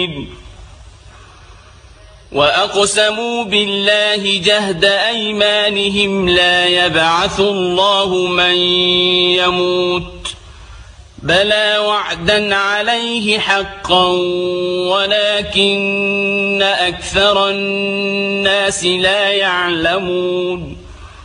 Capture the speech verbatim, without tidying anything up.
وأقسموا بالله جهد أيمانهم لا يبعث الله من يموت بلى وعدا عليه حقا ولكن أكثر الناس لا يعلمون